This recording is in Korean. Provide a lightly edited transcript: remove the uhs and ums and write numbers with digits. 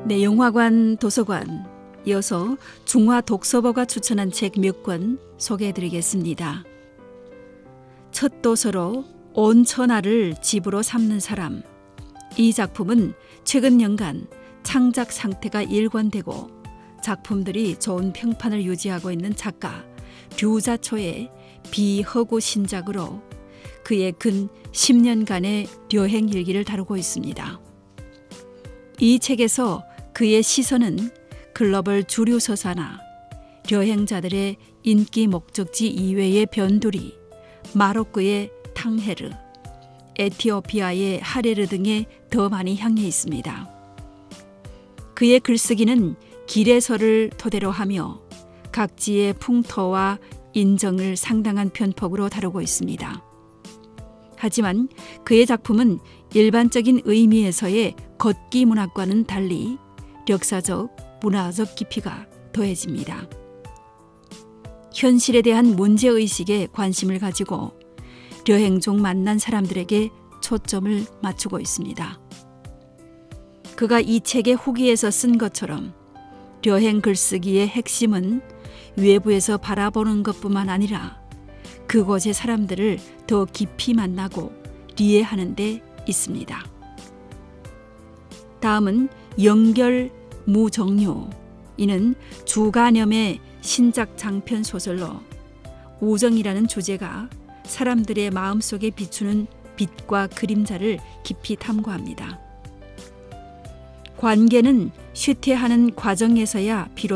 네, 영화관, 도서관, 이어서 중화독서버가 추천한 책 몇 권 소개해드리겠습니다. 첫 도서로 온 천하를 집으로 삼는 사람. 이 작품은 최근 연간 창작 상태가 일관되고 작품들이 좋은 평판을 유지하고 있는 작가 류자초의 비허구 신작으로 그의 근 10년간의 여행 일기를 다루고 있습니다. 이 책에서 그의 시선은 글로벌 주류 서사나 여행자들의 인기 목적지 이외의 변두리, 마로크의 탕헤르, 에티오피아의 하레르 등에 더 많이 향해 있습니다. 그의 글쓰기는 길에서를 토대로 하며 각지의 풍토와 인정을 상당한 편폭으로 다루고 있습니다. 하지만 그의 작품은 일반적인 의미에서의 걷기 문학과는 달리 역사적, 문화적 깊이가 더해집니다. 현실에 대한 문제의식에 관심을 가지고 여행 중 만난 사람들에게 초점을 맞추고 있습니다. 그가 이 책의 후기에서 쓴 것처럼 여행 글쓰기의 핵심은 외부에서 바라보는 것뿐만 아니라 그곳의 사람들을 더 깊이 만나고 이해하는 데 있습니다. 다음은 연결 무정류. 이는 주간염의 신작 장편 소설로 우정이라는 주제가 사람들의 마음속에 비추는 빛과 그림자를 깊이 탐구합니다. 관계는 쇠퇴하는 과정에서야 비로소